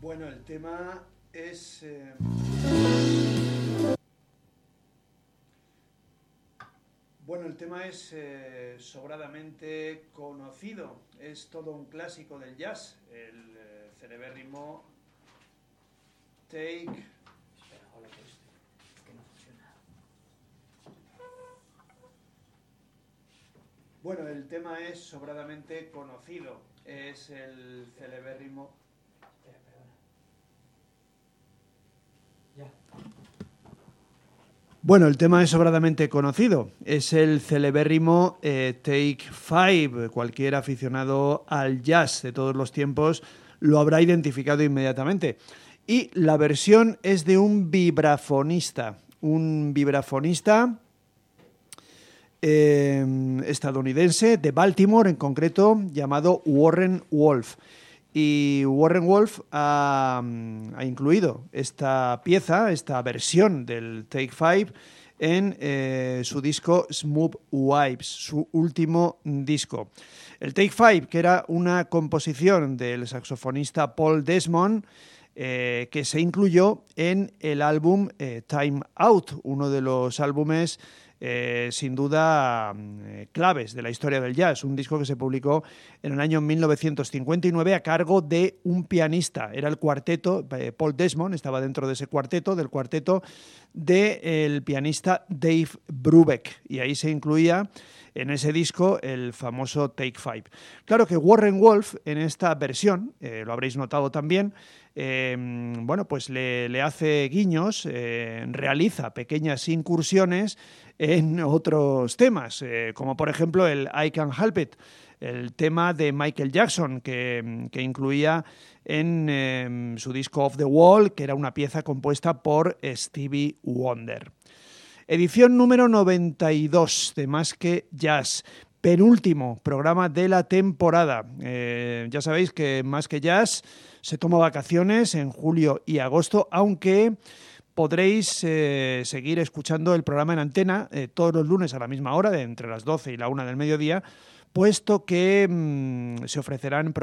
Bueno, el tema es... sobradamente conocido. Es todo un clásico del jazz. El celebérrimo Take... Espera, hola, que no funciona. Bueno, el tema es sobradamente conocido. Es el celebérrimo... Espera, perdona. Ya. Bueno, el tema es sobradamente conocido. Es el celebérrimo Take Five. Cualquier aficionado al jazz de todos los tiempos lo habrá identificado inmediatamente. Y la versión es de un vibrafonista. Un vibrafonista estadounidense de Baltimore, en concreto, llamado Warren Wolf. Y Warren Wolf ha incluido esta pieza, esta versión del Take Five, en su disco Smooth Vibes, su último disco. El Take Five, que era una composición del saxofonista Paul Desmond, que se incluyó en el álbum Time Out, uno de los álbumes sin duda claves de la historia del jazz, un disco que se publicó en el año 1959 a cargo de un pianista. Era el cuarteto, Paul Desmond estaba dentro de ese cuarteto, del cuarteto del pianista Dave Brubeck, y ahí se incluía en ese disco el famoso Take Five. Claro que Warren Wolf en esta versión, lo habréis notado también, bueno, pues le hace guiños, realiza pequeñas incursiones en otros temas, como por ejemplo el I Can't Help It, el tema de Michael Jackson que incluía en su disco Off the Wall, que era una pieza compuesta por Stevie Wonder. Edición número 92 de Más que Jazz, penúltimo programa de la temporada. Ya sabéis que Más que Jazz se toma vacaciones en julio y agosto, aunque podréis seguir escuchando el programa en antena todos los lunes a la misma hora, entre las 12 y la 1 del mediodía, puesto que se ofrecerán